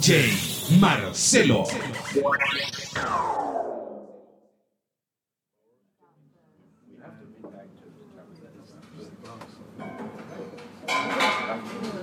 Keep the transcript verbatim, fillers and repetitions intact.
J. Marcelo. We have to be back to the top of that.